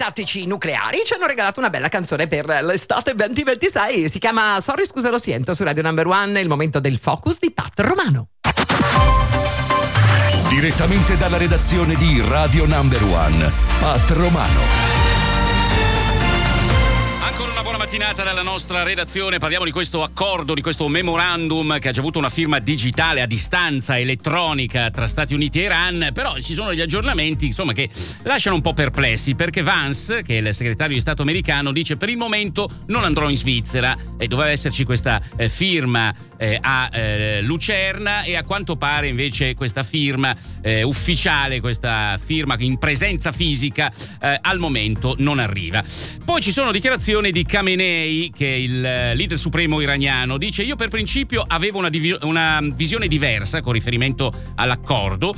Tattici Nucleari ci hanno regalato una bella canzone per l'estate 2026, si chiama Sorry scusa lo siento su Radio Number One, il momento del focus di Pat Romano. Direttamente dalla redazione di Radio Number One, Pat Romano. Buona mattinata dalla nostra redazione. Parliamo di questo accordo, di questo memorandum che ha già avuto una firma digitale a distanza elettronica tra Stati Uniti e Iran, però ci sono degli aggiornamenti insomma che lasciano un po' perplessi, perché Vance, che è il segretario di Stato americano, dice per il momento non andrò in Svizzera e doveva esserci questa firma a Lucerna, e a quanto pare invece questa firma ufficiale, questa firma in presenza fisica al momento non arriva. Poi ci sono dichiarazioni di Khamenei, che è il leader supremo iraniano. Dice: io per principio avevo una visione diversa con riferimento all'accordo,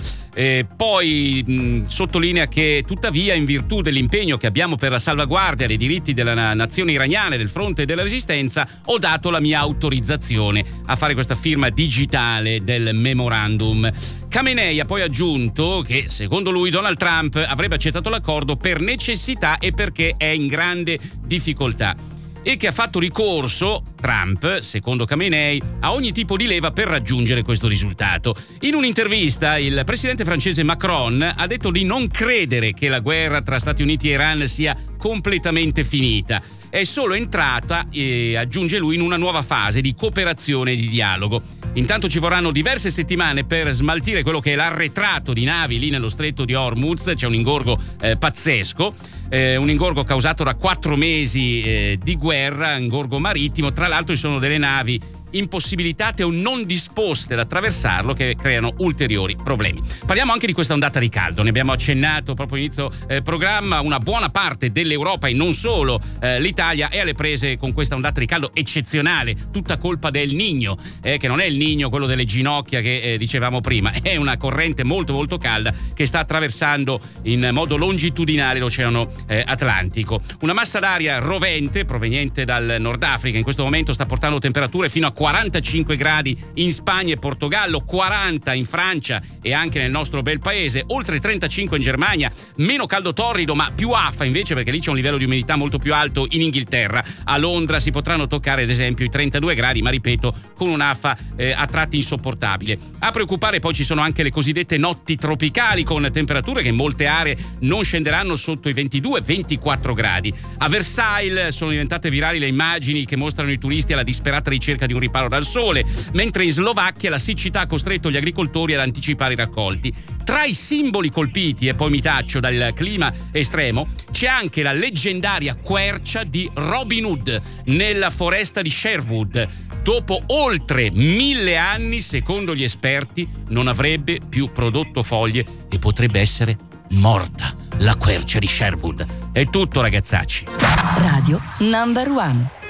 poi sottolinea che tuttavia in virtù dell'impegno che abbiamo per la salvaguardia dei diritti della nazione iraniana, del fronte della resistenza, ho dato la mia autorizzazione a fare questa firma digitale del memorandum. Khamenei ha poi aggiunto che secondo lui Donald Trump avrebbe accettato l'accordo per necessità e perché è in grande difficoltà, e che ha fatto ricorso, Trump, secondo Khamenei, a ogni tipo di leva per raggiungere questo risultato. In un'intervista il presidente francese Macron ha detto di non credere che la guerra tra Stati Uniti e Iran sia completamente finita. È solo entrata, aggiunge lui, in una nuova fase di cooperazione e di dialogo. Intanto ci vorranno diverse settimane per smaltire quello che è l'arretrato di navi lì nello stretto di Hormuz. C'è un ingorgo pazzesco, un ingorgo causato da 4 mesi di guerra, ingorgo marittimo. Tra l'altro ci sono delle navi impossibilitate o non disposte ad attraversarlo, che creano ulteriori problemi. Parliamo anche di questa ondata di caldo, ne abbiamo accennato proprio inizio programma. Una buona parte dell'Europa e non solo l'Italia è alle prese con questa ondata di caldo eccezionale, tutta colpa del Niño, che non è il Niño quello delle ginocchia che dicevamo prima, è una corrente molto molto calda che sta attraversando in modo longitudinale l'Oceano Atlantico. Una massa d'aria rovente proveniente dal Nord Africa in questo momento sta portando temperature fino a 45 gradi in Spagna e Portogallo, 40 in Francia e anche nel nostro bel paese, oltre 35 in Germania, meno caldo torrido ma più affa invece, perché lì c'è un livello di umidità molto più alto in Inghilterra. A Londra si potranno toccare ad esempio i 32 gradi, ma ripeto con un'affa a tratti insopportabile. A preoccupare poi ci sono anche le cosiddette notti tropicali, con temperature che in molte aree non scenderanno sotto i 22-24 gradi. A Versailles sono diventate virali le immagini che mostrano i turisti alla disperata ricerca di un riparo dal sole, mentre in Slovacchia la siccità ha costretto gli agricoltori ad anticipare i raccolti. Tra i simboli colpiti, e poi mi taccio, dal clima estremo, c'è anche la leggendaria quercia di Robin Hood nella foresta di Sherwood. Dopo oltre 1000 anni, secondo gli esperti, non avrebbe più prodotto foglie e potrebbe essere morta la quercia di Sherwood. È tutto, ragazzacci. Radio Number One.